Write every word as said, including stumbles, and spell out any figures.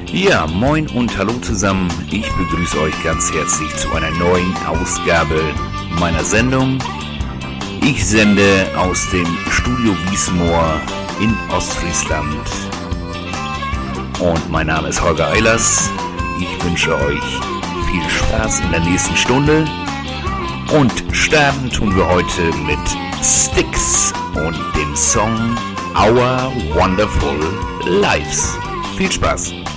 Ja, moin und hallo zusammen. Ich begrüße euch ganz herzlich zu einer neuen Ausgabe meiner Sendung. Ich sende aus dem Studio Wiesmoor in Ostfriesland. Und mein Name ist Holger Eilers. Ich wünsche euch viel Spaß in der nächsten Stunde. Und starten tun wir heute mit Styx und dem Song Our Wonderful Lives. Viel Spaß!